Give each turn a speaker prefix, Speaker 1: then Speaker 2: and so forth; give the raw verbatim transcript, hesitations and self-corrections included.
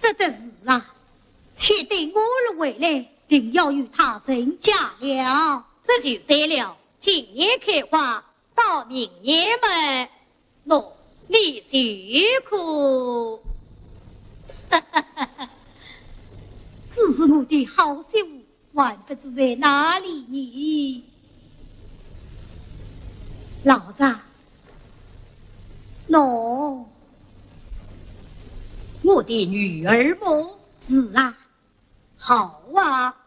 Speaker 1: 这的是啊，且等我儿回来，定要与他成家了。
Speaker 2: 这就对了，今夜开花，到明夜门，努力辛苦。哈哈哈哈！
Speaker 1: 只是我的好媳妇，还不知在哪里呢？老子，喏，
Speaker 2: 我的女儿么？
Speaker 1: 是啊，
Speaker 2: 好啊。